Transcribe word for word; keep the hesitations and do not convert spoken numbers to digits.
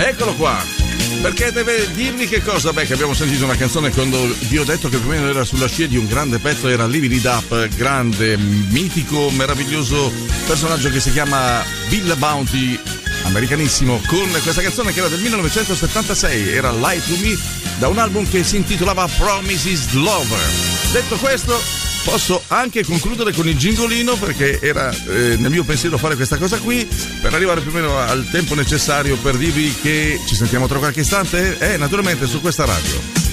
Eccolo qua. Perché deve dirvi che cosa? Beh, che abbiamo sentito una canzone quando vi ho detto che più o meno era sulla scia di un grande pezzo, era Live It Up, grande, mitico, meraviglioso personaggio che si chiama Bill Bounty, americanissimo, con questa canzone che era del millenovecentosettantasei, era Lie to Me, da un album che si intitolava Promises Lover. Detto questo, posso anche concludere con il gingolino, perché era eh, nel mio pensiero fare questa cosa qui per arrivare più o meno al tempo necessario per dirvi che ci sentiamo tra qualche istante, eh, naturalmente su questa radio.